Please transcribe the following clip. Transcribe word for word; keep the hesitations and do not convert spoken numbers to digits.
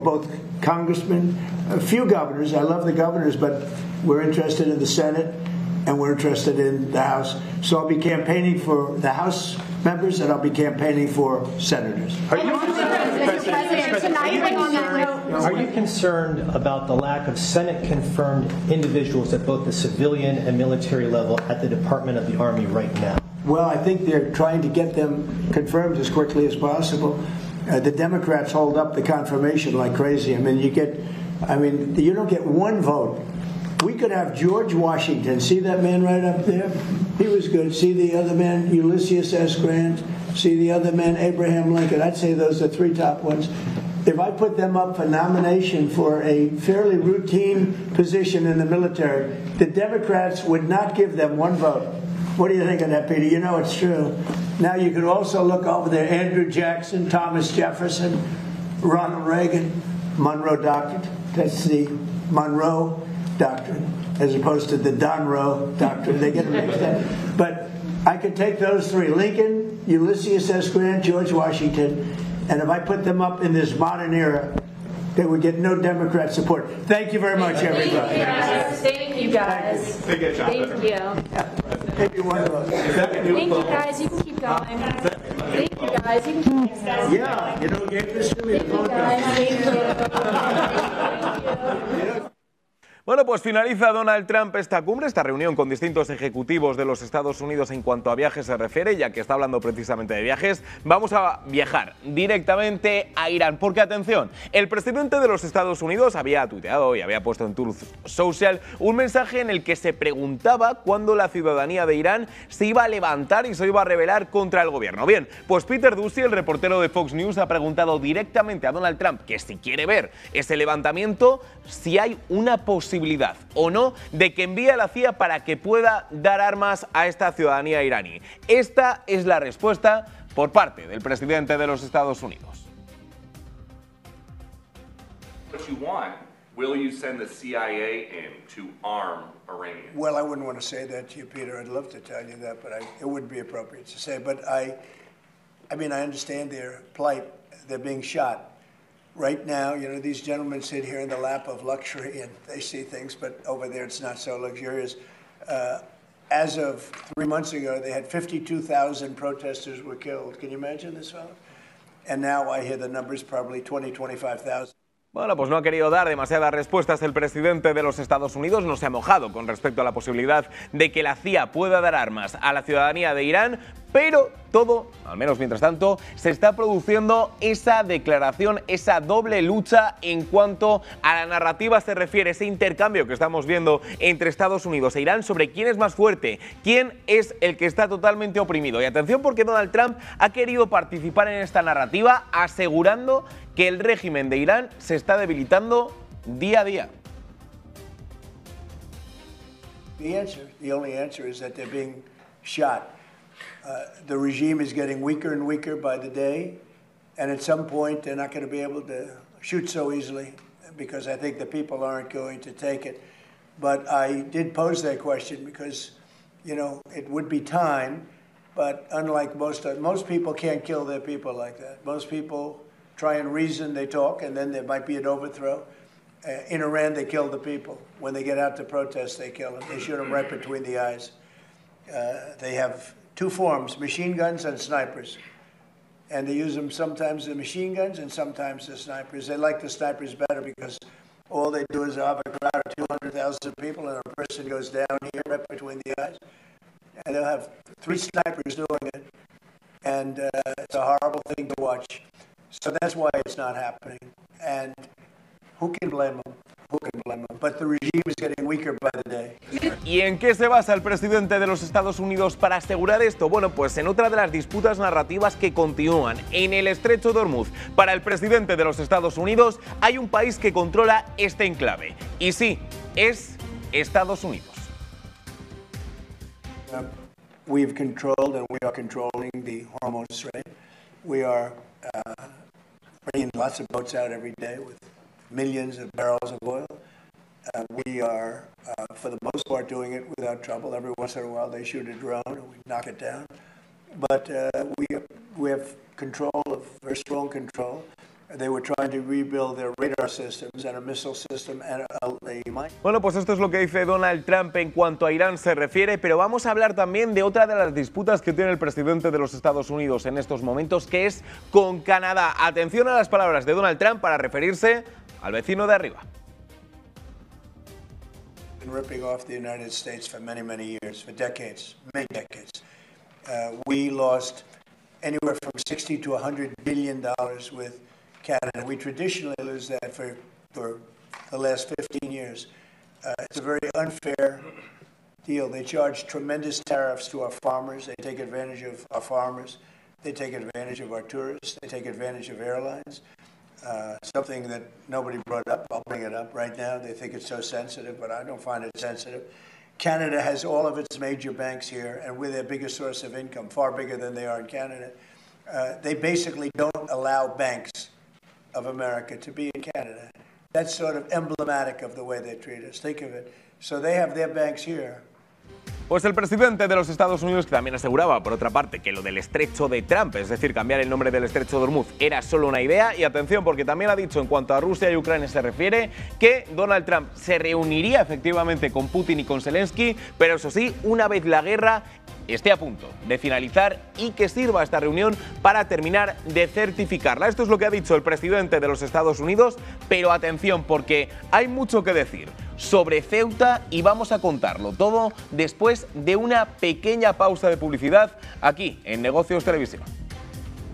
both congressmen, a few governors. I love the governors, but we're interested in the Senate and we're interested in the House. So I'll be campaigning for the House members and I'll be campaigning for senators. Are you, are you concerned about the lack of Senate-confirmed individuals at both the civilian and military level at the Department of the Army right now? Well, I think they're trying to get them confirmed as quickly as possible. Uh, the Democrats hold up the confirmation like crazy. I mean, you get, I mean, you don't get one vote. We could have George Washington. See that man right up there? He was good. See the other man, Ulysses S. Grant. See the other man, Abraham Lincoln. I'd say those are three top ones. If I put them up for nomination for a fairly routine position in the military, the Democrats would not give them one vote. What do you think of that, Peter? You know it's true. Now you could also look over there, Andrew Jackson, Thomas Jefferson, Ronald Reagan, Monroe Doctrine. That's the Monroe Doctrine, as opposed to the Donroe Doctrine. They get it mixed up. But I could take those three, Lincoln, Ulysses S. Grant, George Washington, and if I put them up in this modern era, they would get no Democrat support. Thank you very much, everybody. Thank you, guys. Thank you. Thank you. Thank you, one of those. Thank you, guys. You can keep going. Thank you, guys. You can keep going. Yeah, you know, give this to me. Thank you, guys. Thank you. Thank you. Bueno, pues finaliza Donald Trump esta cumbre, esta reunión con distintos ejecutivos de los Estados Unidos en cuanto a viajes se refiere, ya que está hablando precisamente de viajes. Vamos a viajar directamente a Irán, porque atención, el presidente de los Estados Unidos había tuiteado y había puesto en Truth Social un mensaje en el que se preguntaba cuándo la ciudadanía de Irán se iba a levantar y se iba a rebelar contra el gobierno. Bien, pues Peter Doocy, el reportero de Fox News, ha preguntado directamente a Donald Trump que si quiere ver ese levantamiento, si hay una posibilidad o no de que envíe a la C I A para que pueda dar armas a esta ciudadanía iraní. Esta es la respuesta por parte del presidente de los Estados Unidos. What you want, will you send the C I A in to arm Iranians? Well, I wouldn't want to say that to you, Peter. I'd love to tell you that, but I, it wouldn't be appropriate to say. But I, I mean, I understand their plight. They're being shot. Right now, you know, these gentlemen sit here in the lap of luxury and they see things, but over there it's not so luxurious. Uh, as of three months ago, they had fifty-two thousand protesters were killed. Can you imagine this, fellow? And now I hear the numbers probably twenty, twenty-five thousand. Bueno, pues no ha querido dar demasiadas respuestas el presidente de los Estados Unidos, no se ha mojado con respecto a la posibilidad de que la C I A pueda dar armas a la ciudadanía de Irán, pero todo, al menos mientras tanto, se está produciendo esa declaración, esa doble lucha en cuanto a la narrativa se refiere, ese intercambio que estamos viendo entre Estados Unidos e Irán sobre quién es más fuerte, quién es el que está totalmente oprimido. Y atención, porque Donald Trump ha querido participar en esta narrativa asegurando que el régimen de Irán se está debilitando día a día. The answer, the only answer is that they're being shot. Uh, the regime is getting weaker and weaker by the day, and at some point they're not going to be able to shoot so easily because I think the people aren't going to take it. But I did pose that question because, you know, it would be time, but unlike most, most people can't kill their people like that. Most people try and reason, they talk, and then there might be an overthrow. Uh, in Iran, they kill the people. When they get out to protest, they kill them. They shoot them right between the eyes. Uh, they have two forms, machine guns and snipers. And they use them sometimes the machine guns and sometimes the snipers. They like the snipers better because all they do is have a crowd of two hundred thousand people and a person goes down here right between the eyes. And they'll have three snipers doing it. And uh, it's a horrible thing to watch. So that's why it's not happening. And who can blame them? Who can blame them? But the regime is getting weaker by the day. ¿Y en qué se basa el presidente de los Estados Unidos para asegurar esto? Bueno, pues en otra de las disputas narrativas que continúan en el estrecho de Hormuz. Para el presidente de los Estados Unidos hay un país que controla este enclave. Y sí, es Estados Unidos. Uh, we've controlled and we are controlling the Hormuz Strait. We are uh, bringing lots of boats out every day with millions of barrels of oil. Uh, we are, uh, for the most part, doing it without trouble. Every once in a while, they shoot a drone and we knock it down. But uh, we we have control, of very strong control. They were trying to rebuild their radar systems and a missile system and a, a mine. Bueno, pues esto es lo que dice Donald Trump en cuanto a Irán se refiere, pero vamos a hablar también de otra de las disputas que tiene el presidente de los Estados Unidos en estos momentos, que es con Canadá. Atención a las palabras de Donald Trump para referirse al vecino de arriba. Been ripping off the United States for many, many years, for decades, many decades. Uh, we lost anywhere from sixty to one hundred billion dollars with Canada. We traditionally lose that for, for the last fifteen years. Uh, it's a very unfair deal. They charge tremendous tariffs to our farmers. They take advantage of our farmers. They take advantage of our tourists. They take advantage of airlines. Uh, something that nobody brought up. I'll bring it up right now. They think it's so sensitive, but I don't find it sensitive. Canada has all of its major banks here, and we're their biggest source of income, far bigger than they are in Canada. Uh, they basically don't allow banks of America to be in Canada. That's sort of emblematic of the way they treat us. Think of it. So they have their banks here. Pues el presidente de los Estados Unidos, que también aseguraba, por otra parte, que lo del estrecho de Trump, es decir, cambiar el nombre del estrecho de Hormuz, era solo una idea. Y atención, porque también ha dicho, en cuanto a Rusia y Ucrania se refiere, que Donald Trump se reuniría efectivamente con Putin y con Zelensky, pero eso sí, una vez la guerra esté a punto de finalizar y que sirva esta reunión para terminar de certificarla. Esto es lo que ha dicho el presidente de los Estados Unidos, pero atención, porque hay mucho que decir sobre Ceuta y vamos a contarlo todo después de una pequeña pausa de publicidad aquí en Negocios Televisión.